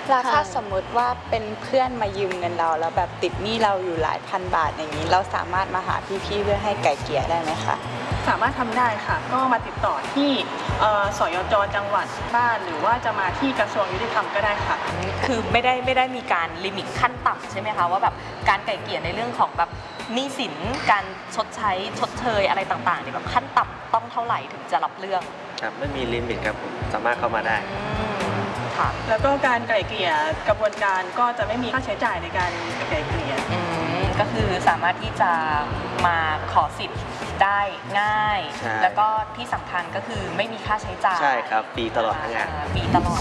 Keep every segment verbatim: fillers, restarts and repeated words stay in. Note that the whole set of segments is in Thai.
แล้วถ้าสมมุติว่าเป็นเพื่อนมายืมเงินเราแล้วแบบติดหนี้เราอยู่หลายพันบาทอย่างนี้เราสามารถมาหาพี่ๆเพื่อให้ไกล่เกลี่ยได้ไหมคะสามารถทำได้ค่ะก็มาติดต่อที่สยจจังหวัดบ้านหรือว่าจะมาที่กระทรวงยุติธรรมก็ได้ค่ะคือไม่ได้ไม่ได้มีการลิมิตขั้นต่ำใช่ไหมคะว่าแบบการไกล่เกลี่ยในเรื่องของแบบหนี้สินการชดใช้ชดเชยอะไรต่างๆเนี่ยแบบขั้นต่ำต้องเท่าไหร่ถึงจะรับเรื่องครับไม่มีลิมิตครับผมสามารถเข้ามาได้ค่ะแล้วก็การไกล่เกลี่ยกระบวนการก็จะไม่มีค่าใช้จ่ายในการไกล่เกลี่ยก็คือสามารถที่จะมาขอสิทธิ์ได้ง่ายแล้วก็ที่สำคัญก็คือไม่มีค่าใช้จ่ายใช่ครับฟรีตลอดทั้งงานฟรีตลอด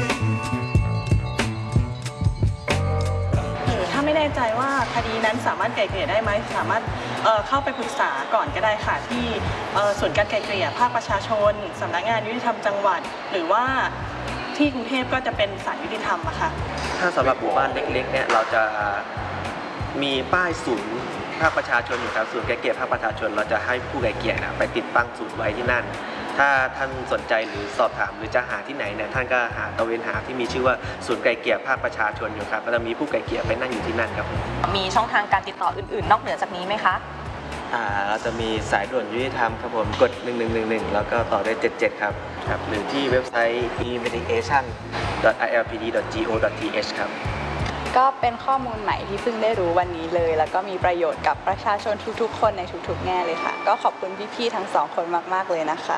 หรือถ้าไม่แน่ใจว่าคดีนั้นสามารถไกล่เกลี่ยได้ไหมสามารถเอ่อเข้าไปปรึกษาก่อนก็ได้ค่ะที่เอ่อศูนย์การไกล่เกลี่ยภาคประชาชนสำนักงานยุติธรรมจังหวัดหรือว่าที่กรุงเทพก็จะเป็นศาลยุติธรรมอะค่ะถ้าสำหรับหมู่บ้านเล็กๆเนี่ยเราจะมีป้ายศูนย์ภาคประชาชนอยู่ครับศูนย์ไกล่เกลี่ยภาคประชาชนเราจะให้ผู้ไกล่เกลี่ยนะไปติดตั้งศูนย์ไว้ที่นั่นถ้าท่านสนใจหรือสอบถามหรือจะหาที่ไหนเนี่ยท่านก็หาตะเวนหาที่มีชื่อว่าศูนย์ไกล่เกลี่ยภาคประชาชนอยู่ครับก็จะมีผู้ไกล่เกลี่ยไปนั่งอยู่ที่นั่นครับมีช่องทางการติดต่ออื่นๆนอกเหนือจากนี้ไหมคะอ่าเราจะมีสายด่วนยุติธรรมครับผมกดหนึ่งหนึ่งหนึ่งหนึ่งแล้วก็ต่อด้วยเจ็ดเจ็ดครับครับหรือที่เว็บไซต์ อี เมดิเคชัน ดอท ไอ แอล พี ดี ดอท จี โอ ดอท ที เอช ครับก็เป็นข้อมูลใหม่ที่เพิ่งได้รู้วันนี้เลยแล้วก็มีประโยชน์กับประชาชนทุกๆคนในทุกๆแง่เลยค่ะก็ขอบคุณพี่ๆทั้งสองคนมากๆเลยนะคะ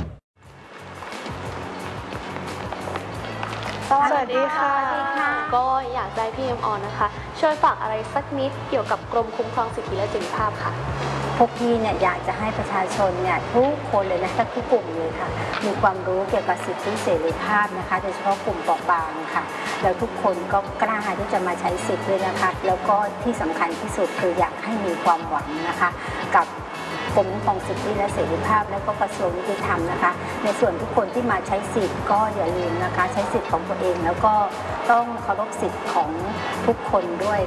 สวัสดีค่ะก็อยากได้พี่เอ็มออนนะคะช่วยฝากอะไรสักนิดเกี่ยวกับกรมคุ้มครองสิทธิและเสรีภาพค่ะพวกพี่เนี่ยอยากจะให้ประชาชนเนี่ยทุกคนเลยนะทุกกลุ่มเลยค่ะมีความรู้เกี่ยวกับสิทธิเสรีภาพนะคะโดยเฉพาะกลุ่มเปราะบางค่ะแล้วทุกคนก็กล้าที่จะมาใช้สิทธิ์ด้วยนะคะแล้วก็ที่สำคัญที่สุดคืออยากให้มีความหวังนะคะกับกรมคุ้มครองสิทธิและเสรีภาพและก็กระทรวงยุติธรรมนะคะในส่วนทุกคนที่มาใช้สิทธิ์ก็อย่าลืมนะคะใช้สิทธิ์ของตัวเองแล้วก็ต้องเคารพสิทธิ์ของทุกคนด้วย